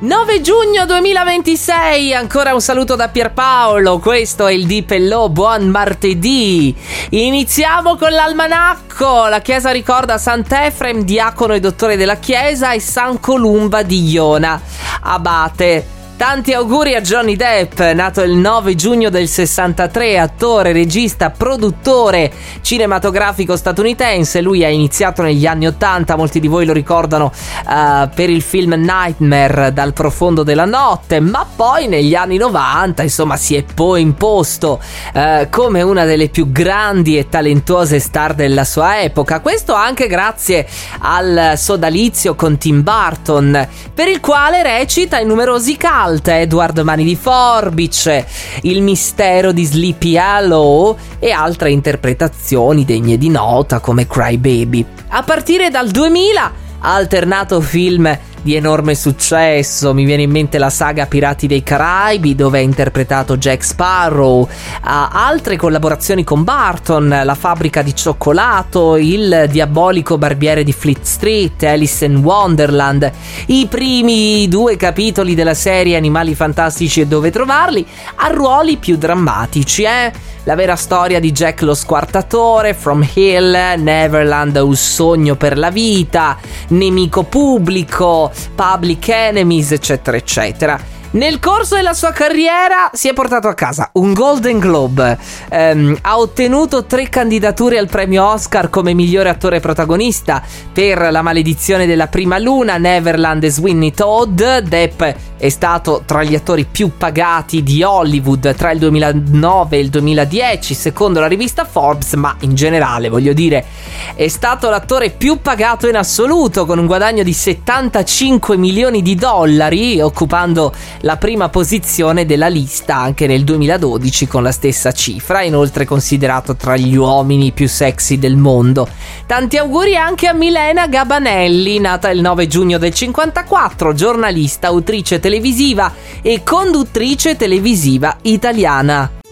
9 giugno 2026, ancora un saluto da Pierpaolo, questo è il Deep and Low, buon martedì. Iniziamo con l'almanacco. La chiesa ricorda Sant'Efrem, diacono e dottore della chiesa, e San Columba di Iona, abate. Tanti auguri a Johnny Depp, nato il 9 giugno del 63, attore, regista, produttore cinematografico statunitense. Lui ha iniziato negli anni 80, molti di voi lo ricordano per il film Nightmare dal profondo della notte, ma poi negli anni 90, insomma, si è poi imposto come una delle più grandi e talentuose star della sua epoca. Questo anche grazie al sodalizio con Tim Burton, per il quale recita in numerosi cult: Edward Mani di Forbice, Il mistero di Sleepy Hollow e altre interpretazioni degne di nota come Cry Baby. A partire dal 2000 ha alternato film di enorme successo. Mi viene in mente la saga Pirati dei Caraibi, dove ha interpretato Jack Sparrow, altre collaborazioni con Burton, La fabbrica di cioccolato, Il diabolico barbiere di Fleet Street, Alice in Wonderland, i primi 2 capitoli della serie Animali fantastici e dove trovarli, a ruoli più drammatici, La vera storia di Jack lo squartatore, From Hill, Neverland, Un sogno per la vita, Nemico pubblico, Public Enemies, eccetera eccetera. Nel corso della sua carriera si è portato a casa un Golden Globe, ha ottenuto 3 candidature al premio Oscar come migliore attore protagonista per La maledizione della prima luna, Neverland e Sweeney Todd. Depp è stato tra gli attori più pagati di Hollywood tra il 2009 e il 2010 secondo la rivista Forbes, ma in generale, voglio dire, è stato l'attore più pagato in assoluto, con un guadagno di 75 milioni di dollari, occupando la prima posizione della lista anche nel 2012 con la stessa cifra, inoltre considerato tra gli uomini più sexy del mondo. Tanti auguri anche a Milena Gabanelli, nata il 9 giugno del 54, giornalista, autrice televisiva e conduttrice televisiva italiana.